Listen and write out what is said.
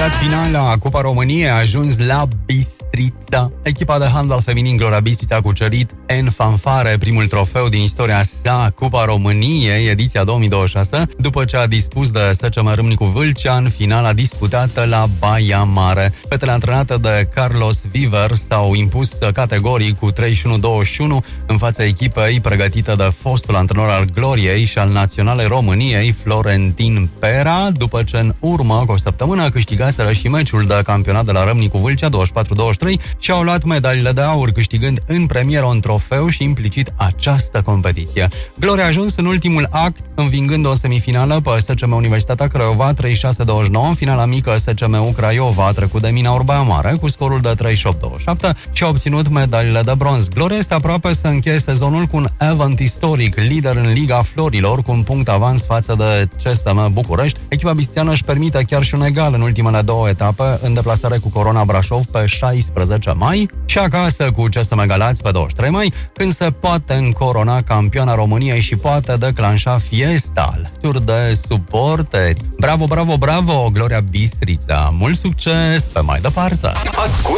câștigat finala Cupa României, a ajuns la Bistrița. Echipa de handbal feminin Gloria Bistrița a cucerit în fanfare primul trofeu din istoria sa, Cupa României, ediția 2026, după ce a dispus de SCM Râmnicu Vâlcea în finala disputată la Baia Mare. Fetele antrenate de Carlos Viver s-au impus categoric cu 31-21 în fața echipei pregătită de fostul antrenor al Gloriei și al Naționalei României, Florentin Pera, după ce în urmă cu o săptămână câștigaseră și meciul de campionat de la Râmnicu Vâlcea 24-23 și au luat medaliile de aur, câștigând în premieră un trofeu și implicit această competiție. Gloria a ajuns în ultimul act, învingând o semifinală pe SCM Universitatea Craiova 36-29, în finala mică SCM Craiova a trecut de Mina Baia Mare cu scorul de 38-27 și a obținut medaliile de bronz. Gloria este aproape să încheie sezonul cu un event istoric, lider în Liga Florilor, cu un punct avans față de CSM București. Echipa bistrițeană își permite chiar și un egal în ultimele două etape, în deplasare cu Corona Brașov pe 16 mai și acasă cu CSM Galați pe 23 mai, când se poate încorona campioana României și poate declanșa fiesta alături de suporteri. Bravo, bravo, bravo, Gloria Bistrița! Mult succes pe mai departe!